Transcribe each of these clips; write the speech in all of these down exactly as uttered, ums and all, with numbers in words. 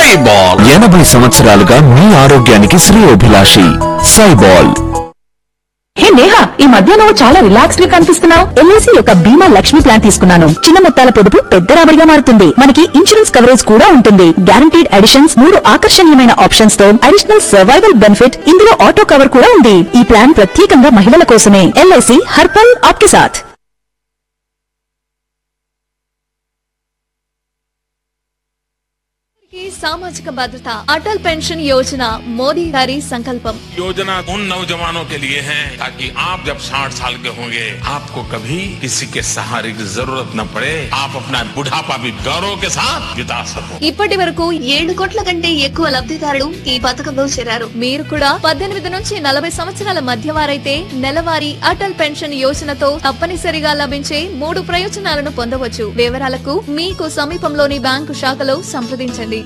సైబాల్ ఎనభై సంవత్సరాలుగా మీ ఆరోగ్యానికి శ్రేయోభిలాషి సైబాల్. హే నేహా, ఈ మధ్య నువ్వు చాలా రిలాక్స్డ్ గా కనిపిస్తున్నావు. ఎల్ఐసి యొక్క బీమా లక్ష్మి ప్లాన్ తీసుకున్నాను. చిన్న మొత్తాల పొదుపు పెద్ద రాబడిగా మారుతుంది. మనకి ఇన్సూరెన్స్ కవరేజ్ కూడా ఉంటుంది. గ్యారంటీడ్ అడిషన్స్, మూడు ఆకర్షణీయమైన ఆప్షన్స్ తో అడిషనల్ సర్వైవల్ బెనిఫిట్, ఇందులో ఆటో కవర్ కూడా ఉంది. ఈ ప్లాన్ ప్రత్యేకంగా మహిళల కోసమే. ఎల్ఐసి హర్ పల్ ఆప్కే సాథ్. सामाजिक भद्रता अटल पेंशन योजना मोदी गारी संकल्पम। योजना उन नौजवानों के लिए है ताकि आप जब साठ साल के होंगे आपको कभी किसी के सहारे की जरूरत न पड़े, आप अपना बुढ़ापा भी गौरव के साथ बिता सको। ఇప్పటి వరకు ఏడు కోట్ల కంటే ఎక్కువ లబ్ధిదారులు ఈ పథకంలో చేరారు. మీరు కూడా పద్దెనిమిది నుంచి నలభై సంవత్సరాల మధ్య వారైతే నెలవారీ అటల్ పెన్షన్ యోజనతో తప్పనిసరిగా లభించే మూడు ప్రయోజనాలను పొందవచ్చు. వివరాలకు మీకు సమీపంలోని బ్యాంకు శాఖలో సంప్రదించండి.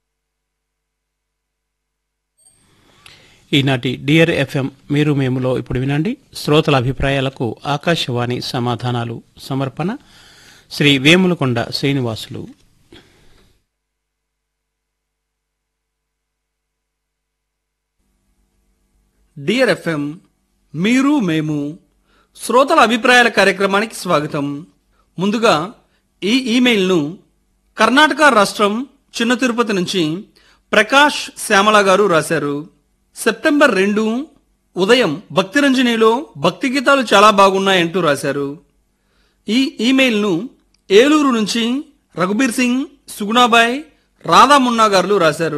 ఈనాటి డియర్ ఎఫ్ఎం మీరు మేములో ఇప్పుడు వినండి. శ్రోతల అభిప్రాయాలకు ఆకాశవాణి సమాధానాలు. సమర్పణ శ్రీ వేములకొండ శ్రీనివాసులు. డియర్ ఎఫ్ఎం మీరు మేము శ్రోతల అభిప్రాయాల కార్యక్రమానికి స్వాగతం. ముందుగా ఈ ఇమెయిల్ను కర్ణాటక రాష్ట్రం చిన్న తిరుపతి నుంచి ప్రకాష్ శ్యామల గారు రాశారు. సెప్టెంబర్ రెండు ఉదయం భక్తిరంజనిలో భక్తి గీతాలు చాలా బాగున్నాయంటూ రాశారు. ఈ ఇమెయిల్ను ఏలూరు నుంచి రఘుబీర్ సింగ్, సుగుణాబాయ్, రాధామున్నా గారు రాశారు.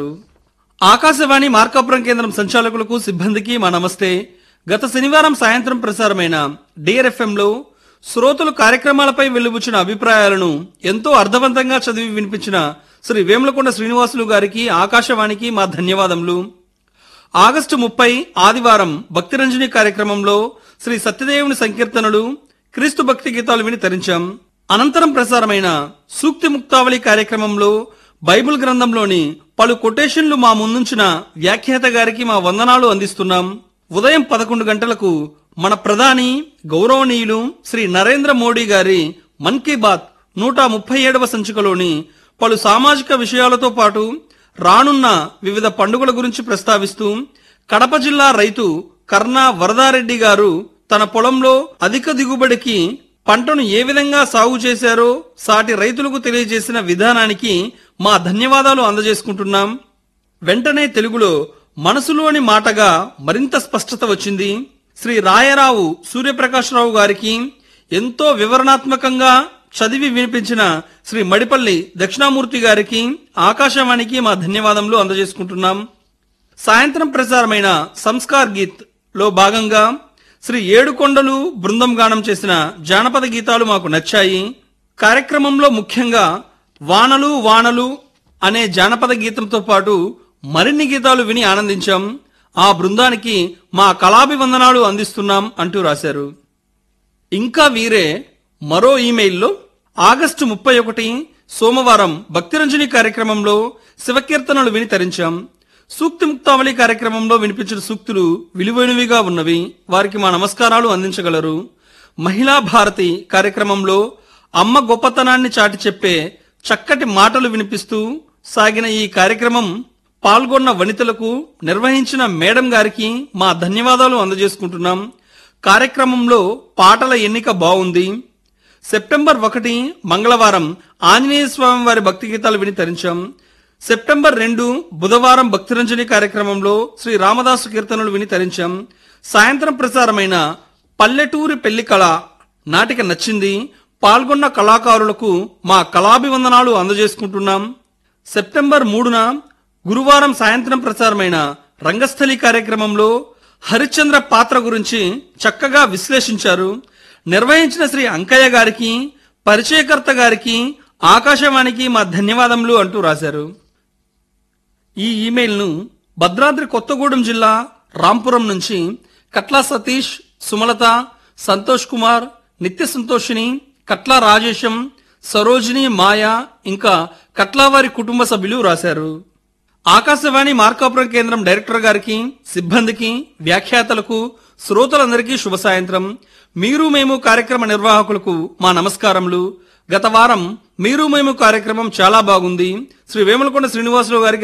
ఆకాశవాణి మార్కాపురం కేంద్రం సంచాలకులకు, సిబ్బందికి మా నమస్తే. గత శనివారం సాయంత్రం ప్రసారమైన డియర్ ఎఫ్ఎంలో శ్రోతలు కార్యక్రమాలపై వెలువచ్చిన అభిప్రాయాలను ఎంతో అర్థవంతంగా చదివి వినిపించిన శ్రీ వేములకొండ శ్రీనివాసులు గారికి, ఆకాశవాణికి మా ధన్యవాదములు. ఆగస్టు ముప్పై ఆదివారం భక్తిరంజని కార్యక్రమంలో శ్రీ సత్యదేవుని సంకీర్తనలు, క్రీస్తు భక్తి గీతాలు విని తరించాం. అనంతరం ప్రసారమైన సూక్తి ముక్తావళి కార్యక్రమంలో బైబిల్ గ్రంథంలోని పలు కొటేషన్లు మా ముందుంచిన వ్యాఖ్యాత గారికి మా వందనాలు అందిస్తున్నాం. ఉదయం పదకొండు గంటలకు మన ప్రధాని గౌరవనీయులు శ్రీ నరేంద్ర మోడీ గారి మన్ కీ బాత్ నూట ముప్పై ఏడవ సంచికలోని పలు సామాజిక విషయాలతో పాటు రానున్న వివిధ పండుగల గురించి ప్రస్తావిస్తూ కడప జిల్లా రైతు కర్ణా వరదారెడ్డి గారు తన పొలంలో అధిక దిగుబడికి పంటను ఏ విధంగా సాగు చేశారో సాటి రైతులకు తెలియజేసిన విధానానికి మా ధన్యవాదాలు అందజేసుకుంటున్నాం. వెంటనే తెలుగులో మనసులోని మాటగా మరింత స్పష్టత వచ్చింది. శ్రీ రాయరావు సూర్యప్రకాశరావు గారికి ఎంతో వివరణాత్మకంగా చదివి వినిపించిన శ్రీ మడిపల్లి దక్షిణామూర్తి గారికి, ఆకాశవాణికి మా ధన్యవాదములు అందజేసుకుంటున్నాం. సాయంత్రం ప్రసారమైన సంస్కార్ గీత్ లో భాగంగా శ్రీ ఏడుకొండలు బృందం గానం చేసిన జానపద గీతాలు మాకు నచ్చాయి. కార్యక్రమంలో ముఖ్యంగా వానలు వానలు అనే జానపద గీతంతో పాటు మరిన్ని గీతాలు విని ఆనందించాం. ఆ బృందానికి మా కళాభివందనాలు అందిస్తున్నాం అంటూ రాశారు. ఇంకా వీరే మరో ఇమెయిల్లో ఆగస్టు ముప్పై ఒకటి సోమవారం భక్తిరంజని కార్యక్రమంలో శివకీర్తనలు విని తరించాం. సూక్తి ముక్తావళి కార్యక్రమంలో వినిపించిన సూక్తులు విలువైనవిగా ఉన్నవి. వారికి మా నమస్కారాలు అందించగలరు. మహిళా భారతి కార్యక్రమంలో అమ్మ గొప్పతనాన్ని చాటి చెప్పే చక్కటి మాటలు వినిపిస్తూ సాగిన ఈ కార్యక్రమం పాల్గొన్న వనితలకు, నిర్వహించిన మేడం గారికి మా ధన్యవాదాలు అందజేసుకుంటున్నాం. కార్యక్రమంలో పాటల ఎన్నిక బాగుంది. సెప్టెంబర్ ఒకటి మంగళవారం ఆంజనేయ స్వామి వారి భక్తి గీతాలు విని తరించాం. సెప్టెంబర్ రెండు బుధవారం భక్తిరంజని కార్యక్రమంలో శ్రీ రామదాసు కీర్తనలు విని తరించాం. సాయంత్రం ప్రసారమైన పల్లెటూరి పెళ్లి కళ నాటిక నచ్చింది. పాల్గొన్న కళాకారులకు మా కళాభివందనాలు అందజేసుకుంటున్నాం. సెప్టెంబర్ మూడున గురువారం సాయంత్రం ప్రసారమైన రంగస్థలి కార్యక్రమంలో హరిశ్చంద్ర పాత్ర గురించి చక్కగా విశ్లేషించారు. నిర్వహించిన శ్రీ అంకయ్య గారికి, పరిచయకర్త గారికి, ఆకాశవాణికి మా ధన్యవాదములు అంటూ రాశారు. ఈ ఇమెయిల్ను భద్రాద్రి కొత్తగూడెం జిల్లా రాంపురం నుంచి కట్లా సతీష్, సుమలత, సంతోష్ కుమార్, నిత్య సంతోషిని, కట్లా రాజేశం, సరోజిని, మాయా ఇంకా కట్లావారి కుటుంబ సభ్యులు రాశారు. ఆకాశవాణి మార్కాపురం కేంద్రం డైరెక్టర్ గారికి, సిబ్బందికి, వ్యాఖ్యాతలకు, శ్రోతలందరికీ శుభ సాయంత్రం. మీరు మేము కార్యక్రమ నిర్వాహకులకు మా నమస్కారములు. గత వారం మీరు మేము కార్యక్రమం చాలా బాగుంది. శ్రీ వేములకొండ శ్రీనివాసరావు గారికి